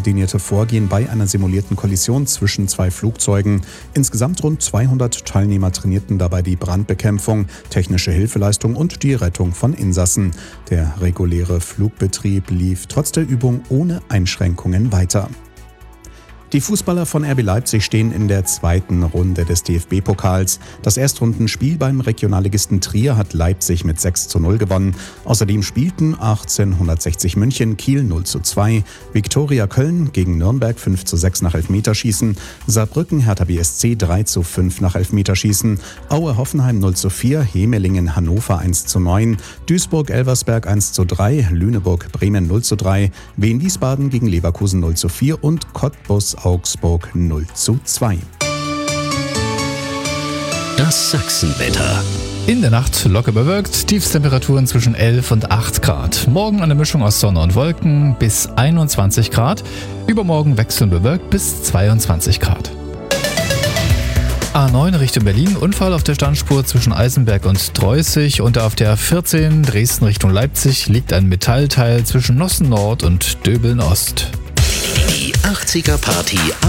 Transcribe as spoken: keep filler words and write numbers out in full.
koordinierte Vorgehen bei einer simulierten Kollision zwischen zwei Flugzeugen. Insgesamt rund zweihundert Teilnehmer trainierten dabei die Brandbekämpfung, technische Hilfeleistung und die Rettung von Insassen. Der reguläre Flugbetrieb lief trotz der Übung ohne Einschränkungen weiter. Die Fußballer von R B Leipzig stehen in der zweiten Runde des D F B-Pokals. Das Erstrundenspiel beim Regionalligisten Trier hat Leipzig mit sechs zu null gewonnen. Außerdem spielten achtzehnhundertsechzig München Kiel null zu zwei, Viktoria Köln gegen Nürnberg fünf zu sechs nach Elfmeterschießen, Saarbrücken Hertha B S C drei zu fünf nach Elfmeterschießen, Aue Hoffenheim null zu vier, Hemelingen Hannover eins zu neun, Duisburg Elversberg eins zu drei, Lüneburg Bremen null zu drei, Wien Wiesbaden gegen Leverkusen null zu vier und Cottbus Augsburg null zu zwei. Das Sachsenwetter. In der Nacht locker bewölkt, Tiefstemperaturen zwischen elf und acht Grad. Morgen eine Mischung aus Sonne und Wolken bis einundzwanzig Grad. Übermorgen wechselnd bewölkt bis zweiundzwanzig Grad. A neun Richtung Berlin, Unfall auf der Standspur zwischen Eisenberg und Treußig und auf der A vierzehn Dresden Richtung Leipzig liegt ein Metallteil zwischen Nossen Nord und Döbeln Ost. Die achtziger Party